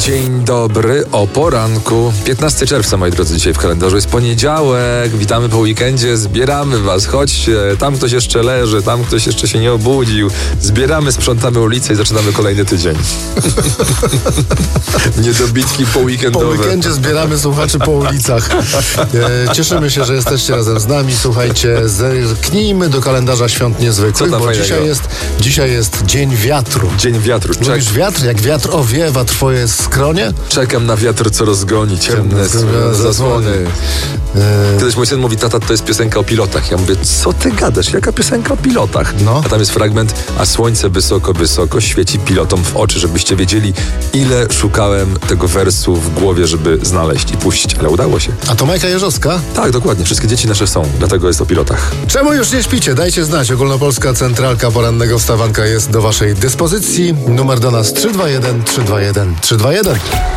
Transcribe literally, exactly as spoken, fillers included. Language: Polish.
Dzień dobry o poranku. piętnastego czerwca, moi drodzy, dzisiaj w kalendarzu jest poniedziałek. Witamy po weekendzie, zbieramy was. Chodźcie, tam ktoś jeszcze leży, tam ktoś jeszcze się nie obudził. Zbieramy, sprzątamy ulicę i zaczynamy kolejny tydzień. Niedobitki poweekendowe. Po weekendzie zbieramy słuchaczy po ulicach. E, cieszymy się, że jesteście razem z nami. Słuchajcie, zerknijmy do kalendarza świąt niezwykłych, bo fajnego? dzisiaj jest, dzisiaj jest Dzień Wiatru. Dzień wiatru. Czek- Lubisz wiatr? Jak wiatr owiewa twoje skronie? Czekam na wiatr, co rozgoni ciemne Ciemne zasłony. E, Kiedyś mój syn mówi, tata, to jest piosenka o pilotach. Ja mówię, co ty gadasz? Jaka piosenka o pilotach? No. A tam jest fragment, a słońce wysoko, wysoko świeci pilotom w oczy, żebyście wiedzieli, ile szukałem tego wersu w głowie, żeby znaleźć i puścić, ale udało się. a to Majka Jeżowska? Tak, dokładnie. Wszystkie dzieci nasze są, dlatego jest o pilotach. Czemu już nie śpicie? Dajcie znać. Ogólnopolska Centralka Porannego Wstawanka jest do waszej dyspozycji. Numer do nas trzy dwa jeden trzy dwa jeden trzy dwa jeden.